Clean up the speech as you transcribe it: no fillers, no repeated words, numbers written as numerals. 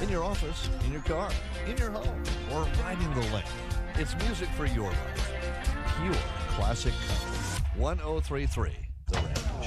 in your office, in your car, in your home, or riding the lake. It's music for your life. Pure classic country. 1033